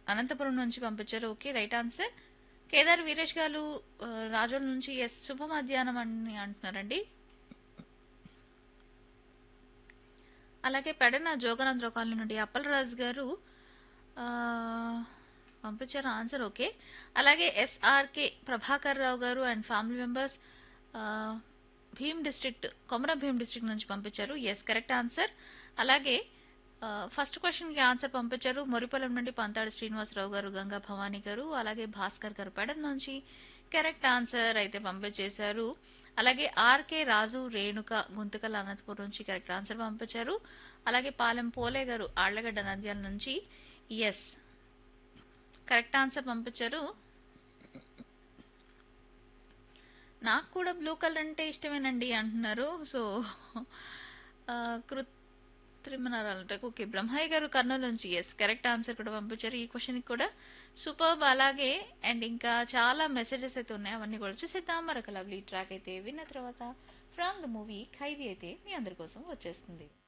అనంతపురం నుంచి పంపించారు. Okay, right answer. Kedar Veeresh గారు రాజోల నుంచి ఎస్ శుభ మధ్యాహ్నం అని అంటున్నారండి. అలాగే పెడన జోగనంద్ర కాలనీ నుండి అప్పలరాజు గారు ఆ, పంపించారు ఆన్సర్. ఓకే. అలాగే ఎస్ఆర్కే ప్రభాకర్ రావు గారు and family members Bhim district Komaram Bhim district నుంచి పంపించారు. Yes, correct answer. అలాగే ఫస్ట్ క్వశ్చన్కి ఆన్సర్ పంపించారు మొరిపొలం నుండి పంతాడు శ్రీనివాసరావు గారు, గంగా భవానీ గారు, అలాగే భాస్కర్ గారు పెడన్ నుంచి కరెక్ట్ ఆన్సర్ అయితే పంపించేశారు. అలాగే ఆర్కే రాజు రేణుక గుంతకల్ అనంతపురం నుంచి కరెక్ట్ ఆన్సర్ పంపించారు. అలాగే పాలెం పోలే గారు ఆళ్లగడ్డ నంద్యాల నుంచి ఎస్, కరెక్ట్ ఆన్సర్ పంపించారు. నాకు కూడా బ్లూ కలర్ అంటే ఇష్టమేనండి అంటున్నారు. సో కృత్రిమ నరాలు అంటే ఓకే. బ్రహ్మయ్య గారు కర్నూలు నుంచి ఎస్, కరెక్ట్ ఆన్సర్ కూడా పంపించారు ఈ క్వశ్చన్కి కూడా. సూపర్బ్. అలాగే అండ్ ఇంకా చాలా మెసేజెస్ అయితే ఉన్నాయి, అవన్నీ కూడా చూసేద్దాం. మరొక లవ్లీ ట్రాక్ అయితే విన్న తర్వాత ఫ్రమ్ ద మూవీ ఖైదీ అయితే మీ అందరి కోసం వచ్చేస్తుంది.